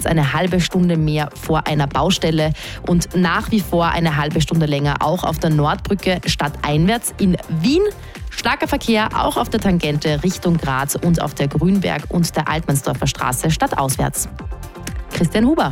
eine halbe Stunde mehr vor einer Baustelle und nach wie vor eine halbe Stunde länger auch auf der Nordbrücke stadteinwärts in Wien. Starker Verkehr auch auf der Tangente Richtung Graz und auf der Grünberg und der Altmannsdorfer Straße stadtauswärts. Christian Huber.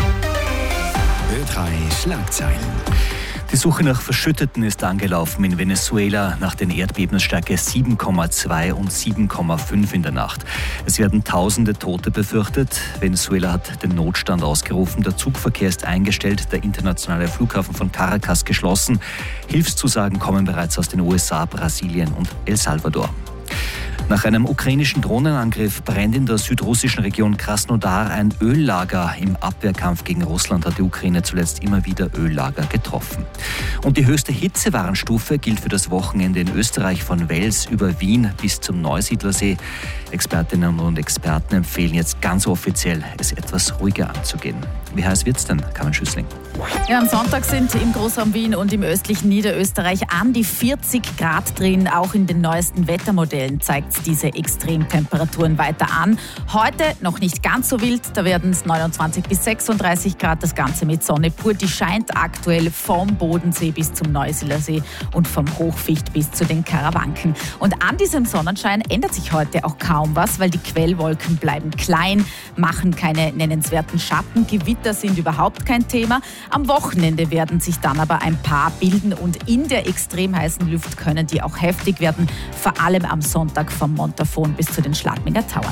Ö3 Schlagzeilen. Die Suche nach Verschütteten ist angelaufen in Venezuela nach den Erdbeben Stärke 7,2 und 7,5 in der Nacht. Es werden tausende Tote befürchtet. Venezuela hat den Notstand ausgerufen. Der Zugverkehr ist eingestellt, der internationale Flughafen von Caracas geschlossen. Hilfszusagen kommen bereits aus den USA, Brasilien und El Salvador. Nach einem ukrainischen Drohnenangriff brennt in der südrussischen Region Krasnodar ein Öllager. Im Abwehrkampf gegen Russland hat die Ukraine zuletzt immer wieder Öllager getroffen. Und die höchste Hitzewarnstufe gilt für das Wochenende in Österreich von Wels über Wien bis zum Neusiedlersee. Expertinnen und Experten empfehlen jetzt ganz offiziell, es etwas ruhiger anzugehen. Wie heiß wird's denn, Carmen Schüssling? Ja, am Sonntag sind im Großraum Wien und im östlichen Niederösterreich an die 40 Grad drin. Auch in den neuesten Wettermodellen zeigt diese Extremtemperaturen weiter an. Heute noch nicht ganz so wild, da werden es 29 bis 36 Grad, das Ganze mit Sonne pur. Die scheint aktuell vom Bodensee bis zum Neusiedlersee und vom Hochficht bis zu den Karawanken. Und an diesem Sonnenschein ändert sich heute auch kaum was, weil die Quellwolken bleiben klein, machen keine nennenswerten Schatten. Gewitter sind überhaupt kein Thema. Am Wochenende werden sich dann aber ein paar bilden und in der extrem heißen Luft können die auch heftig werden, vor allem am Sonntag vom Montafon bis zu den Schladminger Tauern.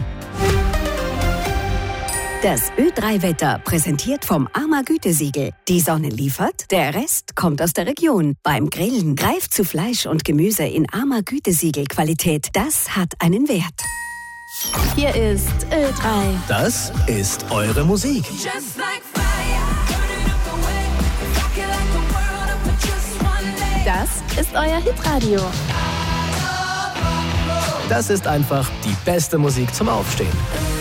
Das Ö3-Wetter präsentiert vom AMA Gütesiegel. Die Sonne liefert, der Rest kommt aus der Region. Beim Grillen greift zu Fleisch und Gemüse in AMA Gütesiegel-Qualität. Das hat einen Wert. Hier ist Ö3. Das ist eure Musik. Das ist euer Hitradio. Das ist einfach die beste Musik zum Aufstehen.